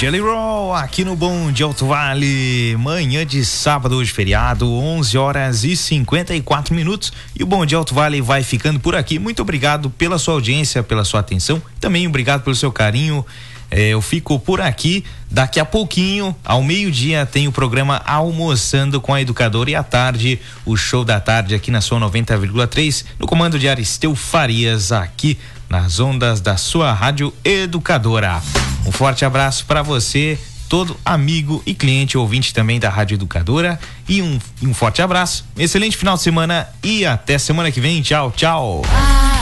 Jelly Roll aqui no Bom de Alto Vale, manhã de sábado, hoje feriado, 11h54. E o Bom de Alto Vale vai ficando por aqui. Muito obrigado pela sua audiência, pela sua atenção. Também obrigado pelo seu carinho. Eu fico por aqui. Daqui a pouquinho, ao meio-dia, tem o programa Almoçando com a Educadora, e à tarde, o Show da Tarde aqui na sua 90,3, no comando de Aristeu Farias, aqui nas ondas da sua Rádio Educadora. Um forte abraço para você, todo amigo e cliente ouvinte também da Rádio Educadora, e um forte abraço, excelente final de semana e até semana que vem. Tchau, tchau.